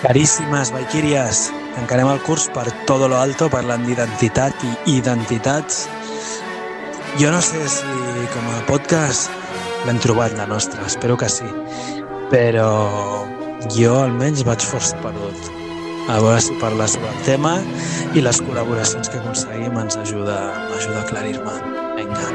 Caríssimes Valquíries, tancarem el curs per todo lo alto parlant d'identitat i identitats. Jo no sé si com a podcast l'hem trobat la nostra, espero que sí, però jo almenys vaig força perdut. A veure si parlar sobre el tema i les col·laboracions que aconseguim m'ajuda a aclarir-me. Vinga.